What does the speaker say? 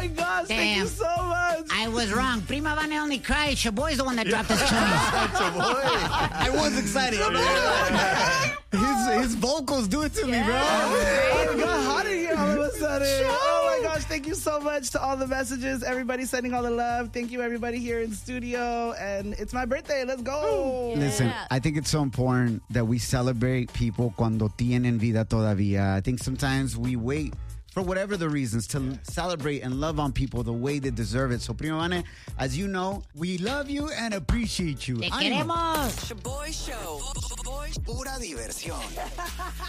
my gosh, thank you so much. I was wrong. Prima Vane only cried. Shaboy's the one that dropped his tunes. I was excited. His vocals do it to me, bro. It got hot in here all of a sudden. Oh my gosh, thank you so much to all the messages. Everybody sending all the love. Thank you, everybody here in studio. And it's my birthday. Let's go. Listen, I think it's so important that we celebrate people cuando tienen vida todavía. I think sometimes we wait for whatever the reasons to celebrate and love on people the way they deserve it. So, Prima Vane, as you know, we love you and appreciate you. Te queremos. Shaboy Show. Pura diversión.